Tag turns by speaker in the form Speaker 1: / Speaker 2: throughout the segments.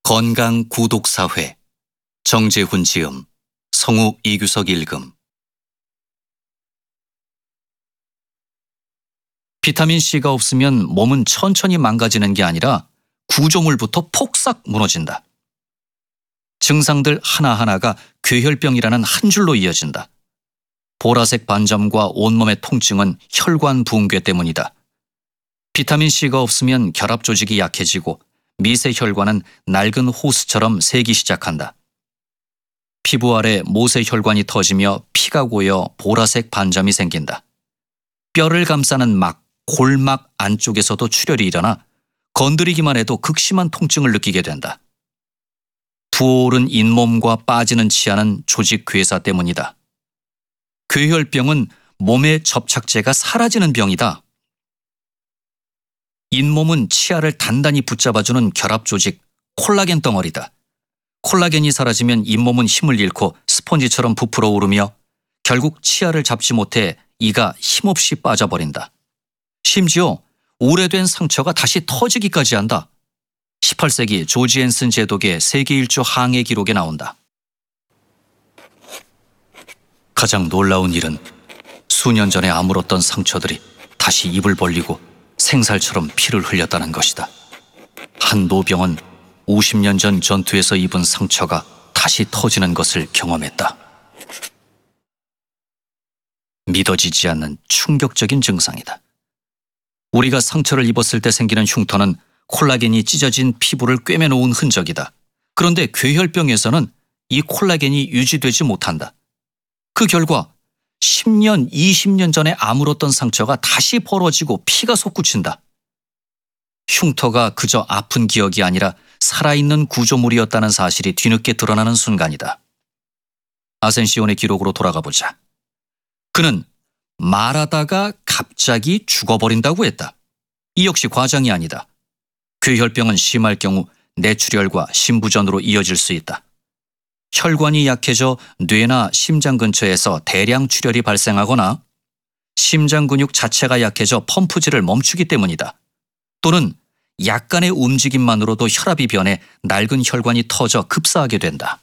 Speaker 1: 건강 구독사회 정재훈 지음, 성우 이규석 읽음. 비타민C가 없으면 몸은 천천히 망가지는 게 아니라 구조물부터 폭삭 무너진다. 증상들 하나하나가 괴혈병이라는 한 줄로 이어진다. 보라색 반점과 온몸의 통증은 혈관 붕괴 때문이다. 비타민C가 없으면 결합 조직이 약해지고 미세혈관은 낡은 호스처럼 새기 시작한다. 피부 아래 모세혈관이 터지며 피가 고여 보라색 반점이 생긴다. 뼈를 감싸는 막, 골막 안쪽에서도 출혈이 일어나 건드리기만 해도 극심한 통증을 느끼게 된다. 부어오른 잇몸과 빠지는 치아는 조직 괴사 때문이다. 괴혈병은 몸의 접착제가 사라지는 병이다. 잇몸은 치아를 단단히 붙잡아주는 결합 조직, 콜라겐 덩어리다. 콜라겐이 사라지면 잇몸은 힘을 잃고 스펀지처럼 부풀어 오르며 결국 치아를 잡지 못해 이가 힘없이 빠져버린다. 심지어 오래된 상처가 다시 터지기까지 한다. 18세기 조지 앤슨 제독의 세계 일주 항해 기록에 나온다. 가장 놀라운 일은 수년 전에 아물었던 상처들이 다시 입을 벌리고 생살처럼 피를 흘렸다는 것이다. 한 노병은 50년 전 전투에서 입은 상처가 다시 터지는 것을 경험했다. 믿어지지 않는 충격적인 증상이다. 우리가 상처를 입었을 때 생기는 흉터는 콜라겐이 찢어진 피부를 꿰매놓은 흔적이다. 그런데 괴혈병에서는 이 콜라겐이 유지되지 못한다. 그 결과 10년, 20년 전에 아물었던 상처가 다시 벌어지고 피가 솟구친다. 흉터가 그저 아픈 기억이 아니라 살아있는 구조물이었다는 사실이 뒤늦게 드러나는 순간이다. 아센시온의 기록으로 돌아가 보자. 그는 말하다가 갑자기 죽어버린다고 했다. 이 역시 과장이 아니다. 괴혈병은 심할 경우 뇌출혈과 심부전으로 이어질 수 있다. 혈관이 약해져 뇌나 심장 근처에서 대량 출혈이 발생하거나 심장 근육 자체가 약해져 펌프질을 멈추기 때문이다. 또는 약간의 움직임만으로도 혈압이 변해 낡은 혈관이 터져 급사하게 된다.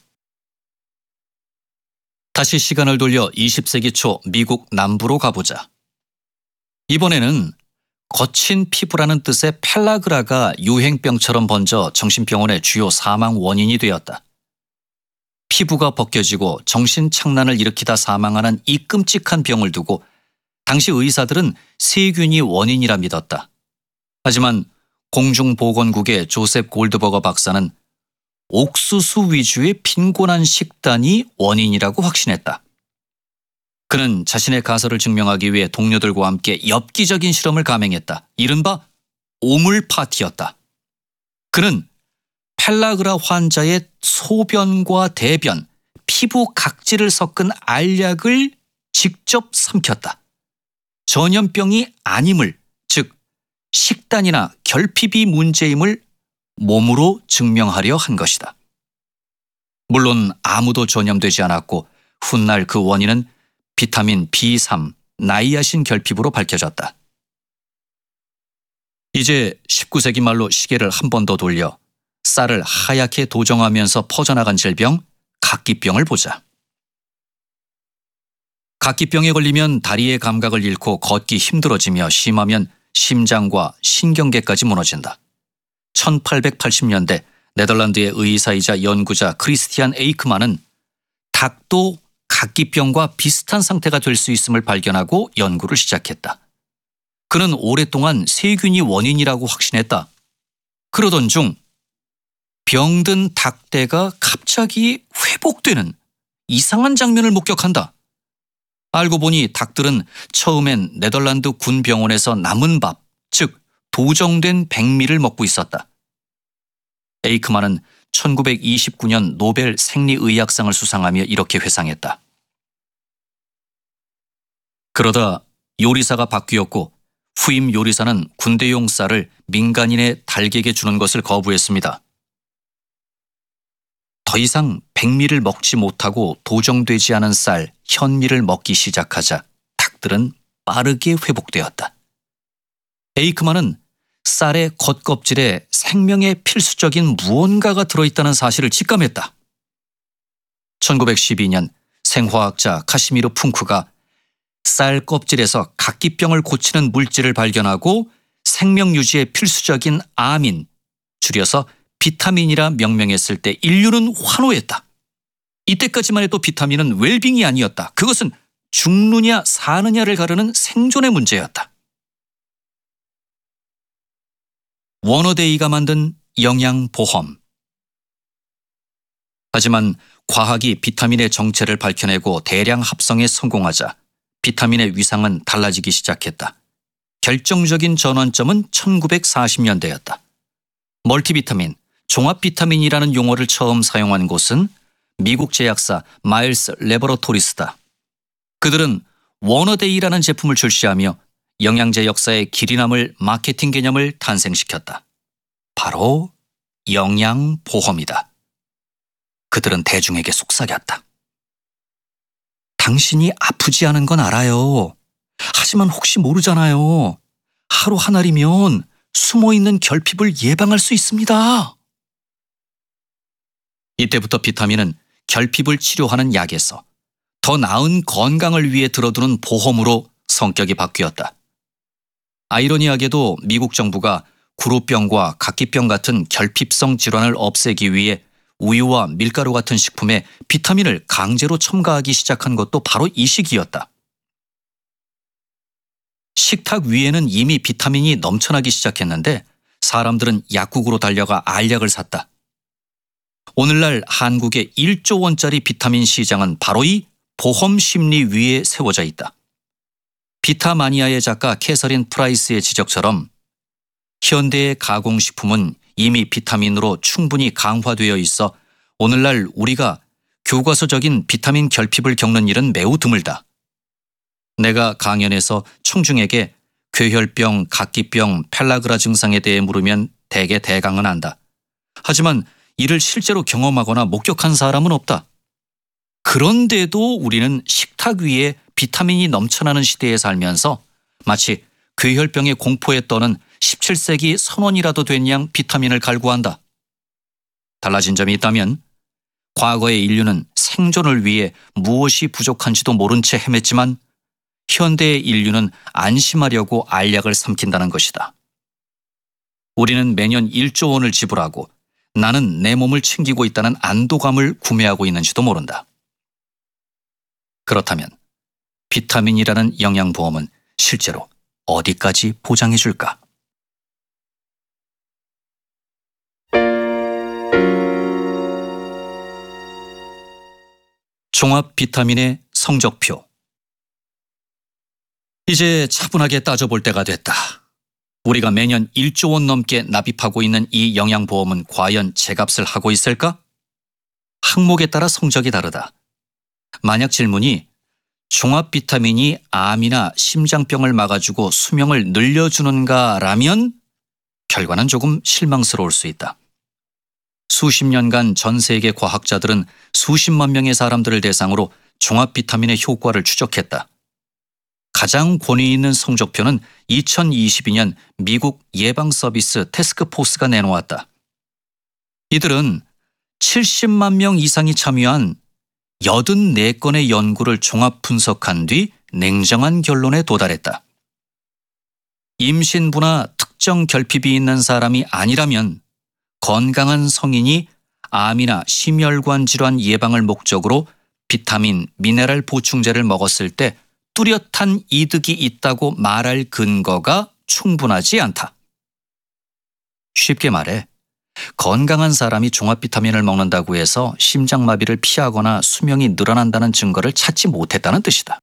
Speaker 1: 다시 시간을 돌려 20세기 초 미국 남부로 가보자. 이번에는 거친 피부라는 뜻의 펠라그라가 유행병처럼 번져 정신병원의 주요 사망 원인이 되었다. 피부가 벗겨지고 정신착란을 일으키다 사망하는 이 끔찍한 병을 두고 당시 의사들은 세균이 원인이라 믿었다. 하지만 공중보건국의 조셉 골드버거 박사는 옥수수 위주의 빈곤한 식단이 원인이라고 확신했다. 그는 자신의 가설을 증명하기 위해 동료들과 함께 엽기적인 실험을 감행했다. 이른바 오물 파티였다. 그는 펠라그라 환자의 소변과 대변, 피부 각질을 섞은 알약을 직접 삼켰다. 전염병이 아님을, 즉 식단이나 결핍이 문제임을 몸으로 증명하려 한 것이다. 물론 아무도 전염되지 않았고 훗날 그 원인은 비타민 B3, 나이아신 결핍으로 밝혀졌다. 이제 19세기 말로 시계를 한 번 더 돌려 쌀을 하얗게 도정하면서 퍼져나간 질병, 각기병을 보자. 각기병에 걸리면 다리의 감각을 잃고 걷기 힘들어지며 심하면 심장과 신경계까지 무너진다. 1880년대 네덜란드의 의사이자 연구자 크리스티안 에이크만은 닭도 각기병과 비슷한 상태가 될 수 있음을 발견하고 연구를 시작했다. 그는 오랫동안 세균이 원인이라고 확신했다. 그러던 중 병든 닭떼가 갑자기 회복되는 이상한 장면을 목격한다. 알고 보니 닭들은 처음엔 네덜란드 군병원에서 남은 밥, 즉 도정된 백미를 먹고 있었다. 에이크만은 1929년 노벨 생리의학상을 수상하며 이렇게 회상했다. 그러다 요리사가 바뀌었고 후임 요리사는 군대용 쌀을 민간인의 닭에게 주는 것을 거부했습니다. 더 이상 백미를 먹지 못하고 도정되지 않은 쌀, 현미를 먹기 시작하자 닭들은 빠르게 회복되었다. 에이크만은 쌀의 겉껍질에 생명의 필수적인 무언가가 들어있다는 사실을 직감했다. 1912년 생화학자 카시미르 풍크가 쌀 껍질에서 각기병을 고치는 물질을 발견하고 생명 유지에 필수적인 아민, 줄여서 비타민이라 명명했을 때 인류는 환호했다. 이때까지만 해도 비타민은 웰빙이 아니었다. 그것은 죽느냐 사느냐를 가르는 생존의 문제였다. 워너데이가 만든 영양보험. 하지만 과학이 비타민의 정체를 밝혀내고 대량 합성에 성공하자 비타민의 위상은 달라지기 시작했다. 결정적인 전환점은 1940년대였다. 멀티비타민, 종합비타민이라는 용어를 처음 사용한 곳은 미국 제약사 마일스 레버러토리스다. 그들은 워너데이라는 제품을 출시하며 영양제 역사의 길이 남을 마케팅 개념을 탄생시켰다. 바로 영양보험이다. 그들은 대중에게 속삭였다. 당신이 아프지 않은 건 알아요. 하지만 혹시 모르잖아요. 하루 한 알이면 숨어있는 결핍을 예방할 수 있습니다. 이때부터 비타민은 결핍을 치료하는 약에서 더 나은 건강을 위해 들어두는 보험으로 성격이 바뀌었다. 아이러니하게도 미국 정부가 구루병과 각기병 같은 결핍성 질환을 없애기 위해 우유와 밀가루 같은 식품에 비타민을 강제로 첨가하기 시작한 것도 바로 이 시기였다. 식탁 위에는 이미 비타민이 넘쳐나기 시작했는데 사람들은 약국으로 달려가 알약을 샀다. 오늘날 한국의 1조 원짜리 비타민 시장은 바로 이 보험 심리 위에 세워져 있다. 비타마니아의 작가 캐서린 프라이스의 지적처럼 현대의 가공식품은 이미 비타민으로 충분히 강화되어 있어 오늘날 우리가 교과서적인 비타민 결핍을 겪는 일은 매우 드물다. 내가 강연에서 청중에게 괴혈병, 각기병, 펠라그라 증상에 대해 물으면 대개 대강은 안다. 하지만 이를 실제로 경험하거나 목격한 사람은 없다. 그런데도 우리는 식탁 위에 비타민이 넘쳐나는 시대에 살면서 마치 괴혈병의 공포에 떠는 17세기 선원이라도 된 양 비타민을 갈구한다. 달라진 점이 있다면 과거의 인류는 생존을 위해 무엇이 부족한지도 모른 채 헤맸지만 현대의 인류는 안심하려고 알약을 삼킨다는 것이다. 우리는 매년 1조 원을 지불하고 나는 내 몸을 챙기고 있다는 안도감을 구매하고 있는지도 모른다. 그렇다면 비타민이라는 영양보험은 실제로 어디까지 보장해 줄까? 종합 비타민의 성적표. 이제 차분하게 따져볼 때가 됐다. 우리가 매년 1조 원 넘게 납입하고 있는 이 영양보험은 과연 제값을 하고 있을까? 항목에 따라 성적이 다르다. 만약 질문이 종합 비타민이 암이나 심장병을 막아주고 수명을 늘려주는가라면 결과는 조금 실망스러울 수 있다. 수십 년간 전 세계 과학자들은 수십만 명의 사람들을 대상으로 종합 비타민의 효과를 추적했다. 가장 권위 있는 성적표는 2022년 미국 예방서비스 태스크포스가 내놓았다. 이들은 70만 명 이상이 참여한 84건의 연구를 종합 분석한 뒤 냉정한 결론에 도달했다. 임신부나 특정 결핍이 있는 사람이 아니라면 건강한 성인이 암이나 심혈관 질환 예방을 목적으로 비타민, 미네랄 보충제를 먹었을 때 뚜렷한 이득이 있다고 말할 근거가 충분하지 않다. 쉽게 말해 건강한 사람이 종합 비타민을 먹는다고 해서 심장마비를 피하거나 수명이 늘어난다는 증거를 찾지 못했다는 뜻이다.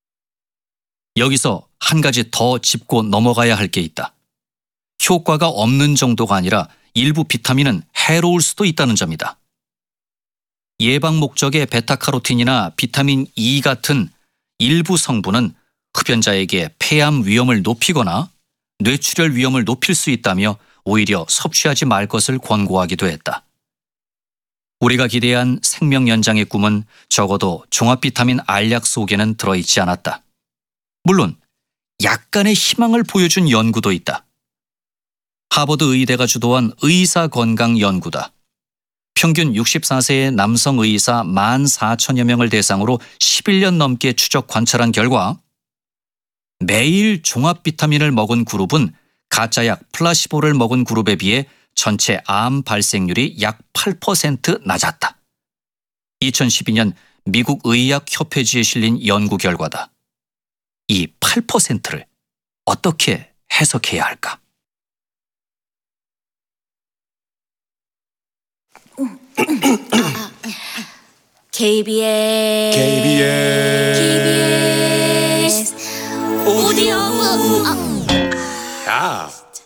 Speaker 1: 여기서 한 가지 더 짚고 넘어가야 할 게 있다. 효과가 없는 정도가 아니라 일부 비타민은 해로울 수도 있다는 점이다. 예방 목적의 베타카로틴이나 비타민 E 같은 일부 성분은 흡연자에게 폐암 위험을 높이거나 뇌출혈 위험을 높일 수 있다며 오히려 섭취하지 말 것을 권고하기도 했다. 우리가 기대한 생명 연장의 꿈은 적어도 종합 비타민 알약 속에는 들어있지 않았다. 물론 약간의 희망을 보여준 연구도 있다. 하버드 의대가 주도한 의사 건강 연구다. 평균 64세의 남성 의사 14,000여 명을 대상으로 11년 넘게 추적 관찰한 결과 매일 종합 비타민을 먹은 그룹은 가짜약 플라시보를 먹은 그룹에 비해 전체 암 발생률이 약 8% 낮았다. 2012년 미국 의학협회지에 실린 연구 결과다. 이 8%를 어떻게 해석해야 할까?
Speaker 2: KBS 오디오북.
Speaker 3: 야,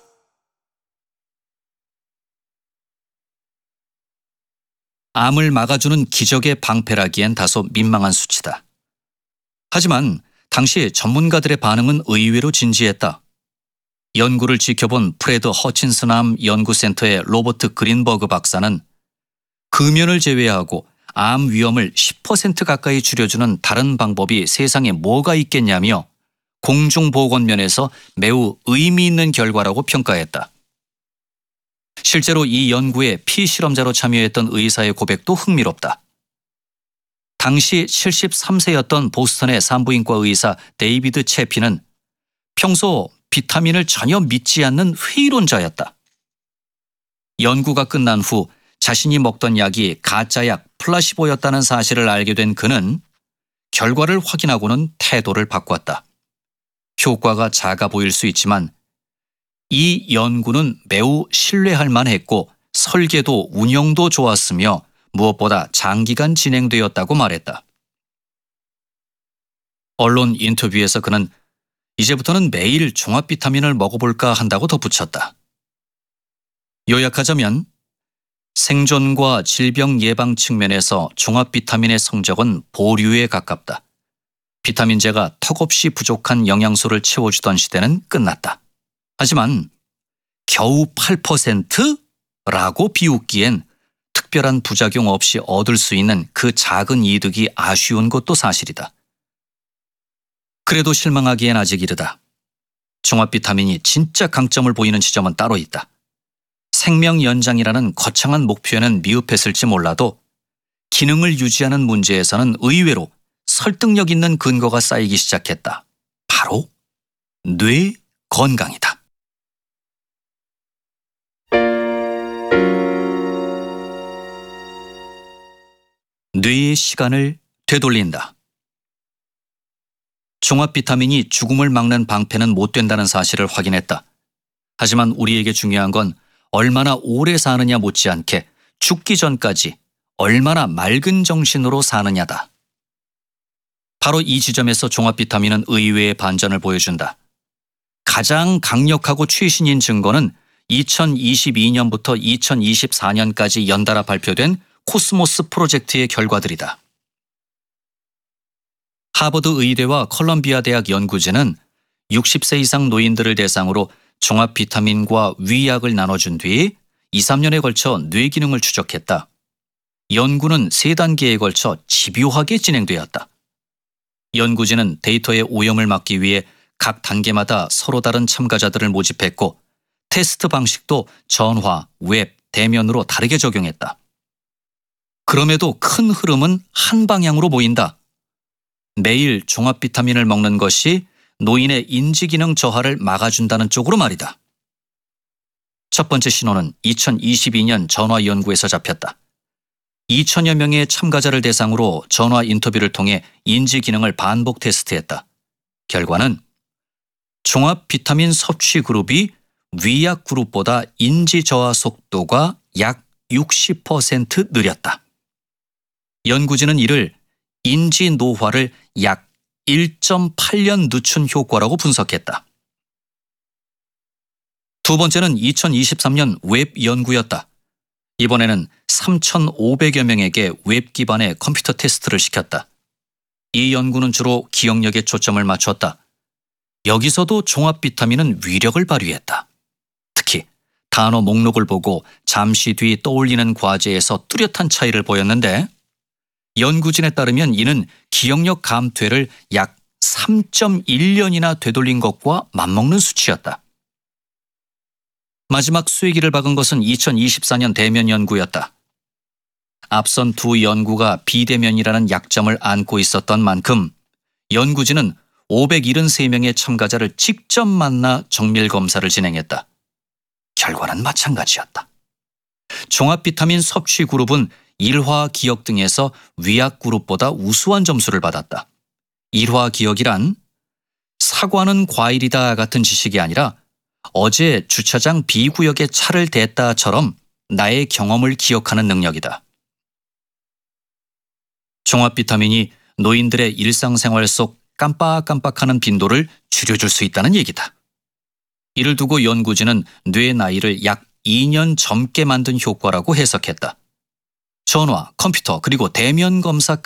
Speaker 1: 암을 막아주는 기적의 방패라기엔 다소 민망한 수치다. 하지만 당시 전문가들의 반응은 의외로 진지했다. 연구를 지켜본 프레드 허친슨 암 연구센터의 로버트 그린버그 박사는 금연을 제외하고 암 위험을 10% 가까이 줄여주는 다른 방법이 세상에 뭐가 있겠냐며 공중보건 면에서 매우 의미 있는 결과라고 평가했다. 실제로 이 연구에 피실험자로 참여했던 의사의 고백도 흥미롭다. 당시 73세였던 보스턴의 산부인과 의사 데이비드 채피는 평소 비타민을 전혀 믿지 않는 회의론자였다. 연구가 끝난 후 자신이 먹던 약이 가짜약 플라시보였다는 사실을 알게 된 그는 결과를 확인하고는 태도를 바꿨다. 효과가 작아 보일 수 있지만 이 연구는 매우 신뢰할 만했고 설계도 운영도 좋았으며 무엇보다 장기간 진행되었다고 말했다. 언론 인터뷰에서 그는 이제부터는 매일 종합 비타민을 먹어볼까 한다고 덧붙였다. 요약하자면 생존과 질병 예방 측면에서 종합 비타민의 성적은 보류에 가깝다. 비타민제가 턱없이 부족한 영양소를 채워주던 시대는 끝났다. 하지만 겨우 8%라고 비웃기엔 특별한 부작용 없이 얻을 수 있는 그 작은 이득이 아쉬운 것도 사실이다. 그래도 실망하기엔 아직 이르다. 종합 비타민이 진짜 강점을 보이는 지점은 따로 있다. 생명 연장이라는 거창한 목표에는 미흡했을지 몰라도 기능을 유지하는 문제에서는 의외로 설득력 있는 근거가 쌓이기 시작했다. 바로 뇌 건강이다. 뇌의 시간을 되돌린다. 종합 비타민이 죽음을 막는 방패는 못 된다는 사실을 확인했다. 하지만 우리에게 중요한 건 얼마나 오래 사느냐 못지않게 죽기 전까지 얼마나 맑은 정신으로 사느냐다. 바로 이 지점에서 종합 비타민은 의외의 반전을 보여준다. 가장 강력하고 최신인 증거는 2022년부터 2024년까지 연달아 발표된 코스모스 프로젝트의 결과들이다. 하버드 의대와 컬럼비아 대학 연구진은 60세 이상 노인들을 대상으로 종합 비타민과 위약을 나눠준 뒤 2, 3년에 걸쳐 뇌 기능을 추적했다. 연구는 3단계에 걸쳐 집요하게 진행되었다. 연구진은 데이터의 오염을 막기 위해 각 단계마다 서로 다른 참가자들을 모집했고 테스트 방식도 전화, 웹, 대면으로 다르게 적용했다. 그럼에도 큰 흐름은 한 방향으로 보인다. 매일 종합 비타민을 먹는 것이 노인의 인지기능 저하를 막아준다는 쪽으로 말이다. 첫 번째 신호는 2022년 전화 연구에서 잡혔다. 2천여 명의 참가자를 대상으로 전화 인터뷰를 통해 인지기능을 반복 테스트했다. 결과는 종합 비타민 섭취 그룹이 위약 그룹보다 인지 저하 속도가 약 60% 느렸다. 연구진은 이를 인지 노화를 약 1.8년 늦춘 효과라고 분석했다. 두 번째는 2023년 웹 연구였다. 이번에는 3,500여 명에게 웹 기반의 컴퓨터 테스트를 시켰다. 이 연구는 주로 기억력에 초점을 맞췄다. 여기서도 종합 비타민은 위력을 발휘했다. 특히 단어 목록을 보고 잠시 뒤 떠올리는 과제에서 뚜렷한 차이를 보였는데 연구진에 따르면 이는 기억력 감퇴를 약 3.1년이나 되돌린 것과 맞먹는 수치였다. 마지막 쐐기를 박은 것은 2024년 대면 연구였다. 앞선 두 연구가 비대면이라는 약점을 안고 있었던 만큼 연구진은 573명의 참가자를 직접 만나 정밀 검사를 진행했다. 결과는 마찬가지였다. 종합 비타민 섭취 그룹은 일화 기억 등에서 위약 그룹보다 우수한 점수를 받았다. 일화 기억이란 사과는 과일이다 같은 지식이 아니라 어제 주차장 B구역에 차를 댔다처럼 나의 경험을 기억하는 능력이다. 종합 비타민이 노인들의 일상생활 속 깜빡깜빡하는 빈도를 줄여줄 수 있다는 얘기다. 이를 두고 연구진은 뇌 나이를 약 2년 젊게 만든 효과라고 해석했다. 전화, 컴퓨터 그리고 대면 검사까지